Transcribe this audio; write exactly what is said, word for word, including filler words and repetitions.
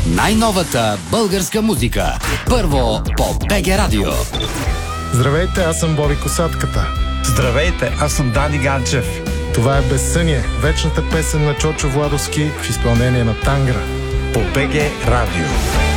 Най-новата българска музика. Първо по БГ Радио. Здравейте, аз съм Боби Косатката. Здравейте, аз съм Дани Ганчев. Това е Безсъние, вечната песен на Чочо Владовски в изпълнение на Тангра. По БГ Радио.